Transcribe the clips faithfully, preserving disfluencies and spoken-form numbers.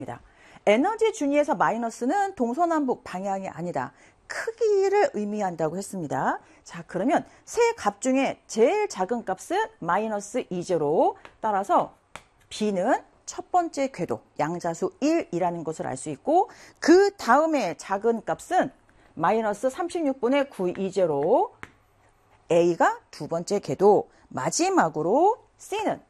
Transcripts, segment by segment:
에너지 준위에서 마이너스는 동서남북 방향이 아니다. 크기를 의미한다고 했습니다. 자, 그러면 세 값 중에 제일 작은 값은 마이너스 이 제로. 따라서 B는 첫 번째 궤도, 양자수 일이라는 것을 알 수 있고, 그 다음에 작은 값은 마이너스 삼십육 분의 구 이 제로. A가 두 번째 궤도, 마지막으로 C는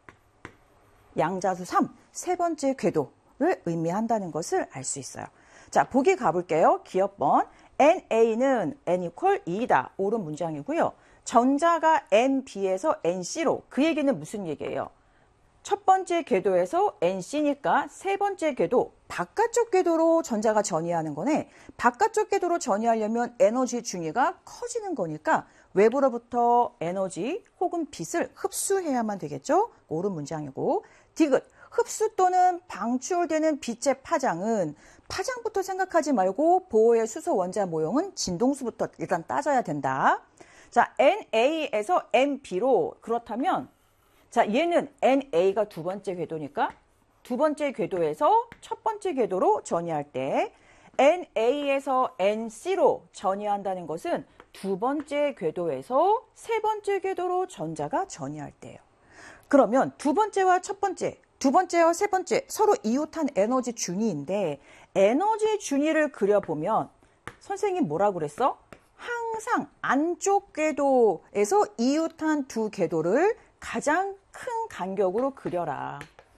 양자수 삼, 세 번째 궤도를 의미한다는 것을 알 수 있어요. 자, 보기 가볼게요. 기억번. 엔에이는 N 이퀄 이다. 옳은 문장이고요. 전자가 엔비에서 엔씨로. 그 얘기는 무슨 얘기예요? 첫 번째 궤도에서 엔씨니까 세 번째 궤도, 바깥쪽 궤도로 전자가 전이하는 거네. 바깥쪽 궤도로 전이하려면 에너지 중위가 커지는 거니까 외부로부터 에너지 혹은 빛을 흡수해야만 되겠죠? 옳은 문장이고. 디귿. 흡수 또는 방출되는 빛의 파장은, 파장부터 생각하지 말고 보호의 수소 원자 모형은 진동수부터 일단 따져야 된다. 자, 엔에이에서 엔비로. 그렇다면 자, 얘는 엔에이가 두 번째 궤도니까 두 번째 궤도에서 첫 번째 궤도로 전이할 때 엔에이에서 엔씨로 전이한다는 것은 두 번째 궤도에서 세 번째 궤도로 전자가 전이할 때예요. 그러면 두 번째와 첫 번째, 두 번째와 세 번째 서로 이웃한 에너지 준위인데, 에너지 준위를 그려보면 선생님 뭐라고 그랬어? 항상 안쪽 궤도에서 이웃한 두 궤도를 가장 큰 간격으로 그려라.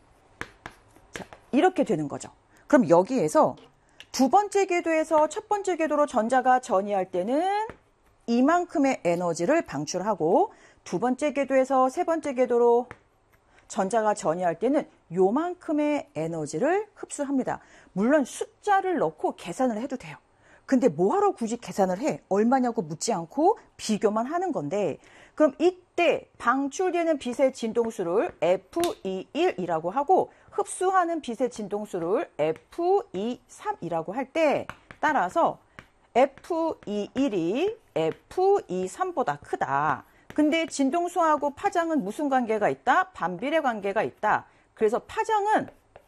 자, 이렇게 되는 거죠. 그럼 여기에서 두 번째 궤도에서 첫 번째 궤도로 전자가 전이할 때는 이만큼의 에너지를 방출하고, 두 번째 궤도에서 세 번째 궤도로 전자가 전이할 때는 요만큼의 에너지를 흡수합니다. 물론 숫자를 넣고 계산을 해도 돼요. 근데 뭐하러 굳이 계산을 해? 얼마냐고 묻지 않고 비교만 하는 건데, 그럼 이때 방출되는 빛의 진동수를 에프 이십일이라고 하고 흡수하는 빛의 진동수를 에프 이십삼이라고 할 때, 따라서 에프 이십일이 에프 이십삼보다 크다. 근데 진동수하고 파장은 무슨 관계가 있다? 반비례 관계가 있다. 그래서 파장은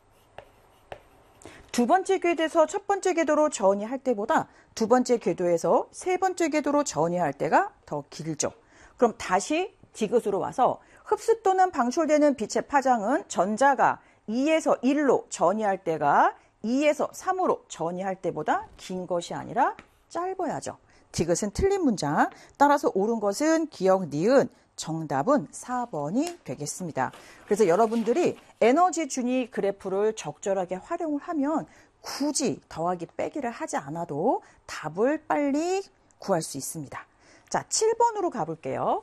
두 번째 궤도에서 첫 번째 궤도로 전이할 때보다 두 번째 궤도에서 세 번째 궤도로 전이할 때가 더 길죠. 그럼 다시 디귿으로 와서 흡수 또는 방출되는 빛의 파장은 전자가 이에서 일로 전이할 때가 이에서 삼으로 전이할 때보다 긴 것이 아니라 짧아야죠. 디귿은 틀린 문장. 따라서 옳은 것은 기억, 니은, 정답은 사 번이 되겠습니다. 그래서 여러분들이 에너지 준위 그래프를 적절하게 활용을 하면 굳이 더하기 빼기를 하지 않아도 답을 빨리 구할 수 있습니다. 자, 칠 번으로 가볼게요.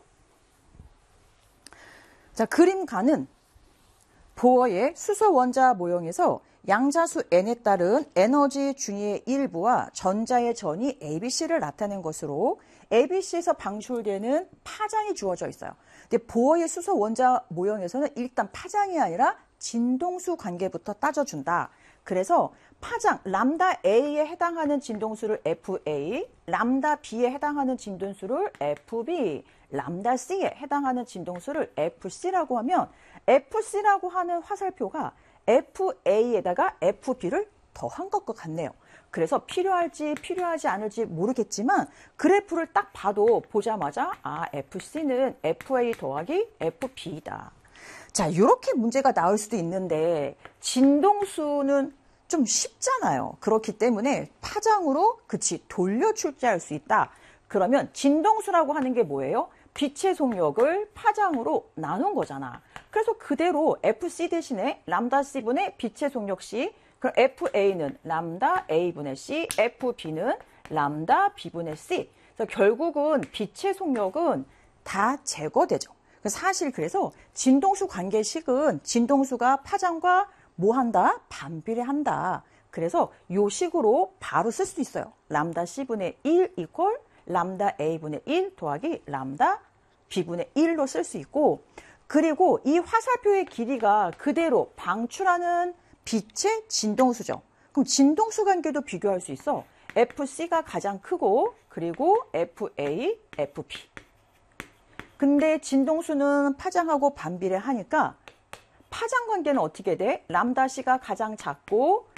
자, 그림가는 보어의 수소 원자 모형에서 양자수 N에 따른 에너지 준위의 일부와 전자의 전이 에이비씨를 나타낸 것으로 에이비씨에서 방출되는 파장이 주어져 있어요. 근데 보어의 수소 원자 모형에서는 일단 파장이 아니라 진동수 관계부터 따져준다. 그래서 파장 람다 A에 해당하는 진동수를 에프에이, 람다 B에 해당하는 진동수를 에프비, 람다 C에 해당하는 진동수를 에프씨라고 하면 에프씨라고 하는 화살표가 에프에이에다가 에프비를 더한 것과 같네요. 그래서 필요할지 필요하지 않을지 모르겠지만 그래프를 딱 봐도 보자마자 아, 에프씨는 에프에이 더하기 에프비이다. 자, 이렇게 문제가 나올 수도 있는데 진동수는 좀 쉽잖아요. 그렇기 때문에 파장으로 그치 돌려 출제할 수 있다. 그러면 진동수라고 하는 게 뭐예요? 빛의 속력을 파장으로 나눈 거잖아. 그래서 그대로 에프씨 대신에 람다 C분의 빛의 속력 C, 그럼 에프에이는 람다 A분의 C, 에프비는 람다 B분의 C. 그래서 결국은 빛의 속력은 다 제거되죠. 사실 그래서 진동수 관계식은 진동수가 파장과 뭐 한다? 반비례한다. 그래서 요 식으로 바로 쓸 수 있어요. 람다 C분의 일 이퀄 람다 A분의 일 더하기 람다 B분의 일로 쓸 수 있고, 그리고 이 화살표의 길이가 그대로 방출하는 빛의 진동수죠. 그럼 진동수 관계도 비교할 수 있어. 에프씨가 가장 크고 그리고 에프에이, 에프비. 근데 진동수는 파장하고 반비례하니까 파장 관계는 어떻게 돼? 람다 C가 가장 작고